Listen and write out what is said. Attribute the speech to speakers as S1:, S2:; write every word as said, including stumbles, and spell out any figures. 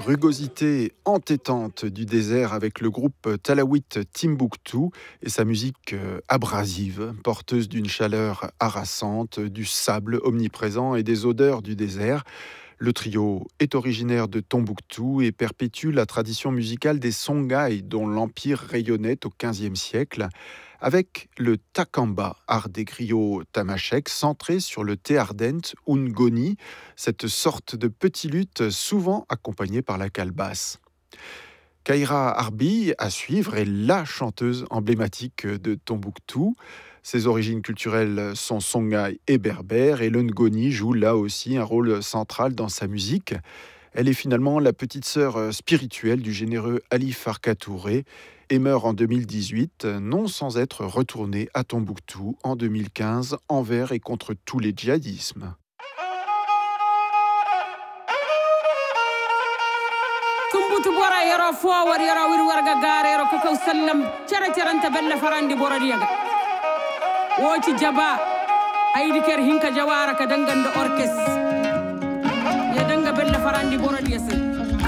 S1: rugosité entêtante du désert avec le groupe Talawit Timbuktu et sa musique euh, abrasive, porteuse d'une chaleur harassante, du sable omniprésent et des odeurs du désert. Le trio est originaire de Tombouctou et perpétue la tradition musicale des Songhai dont l'empire rayonnait au quinzième siècle, avec le takamba, art des griots tamashek, centré sur le théardent ou ngoni, cette sorte de petit luth souvent accompagné par la calebasse. Kaira Arbi, à suivre, est la chanteuse emblématique de Tombouctou. Ses origines culturelles sont songhai et berbères, et le ngoni joue là aussi un rôle central dans sa musique. Elle est finalement la petite sœur spirituelle du généreux Ali Farka Touré et meurt en deux mille dix-huit, non sans être retournée à Tombouctou en deux mille quinze envers et contre tous les djihadismes.
S2: tumbutu bora yaro fowar yaro wir warga gare yaro kakaw sallam cara caranta bella farandi bora diaga woci jaba aydi ker hinka jawara ka danganda orkes ya danga bella farandi bora diasa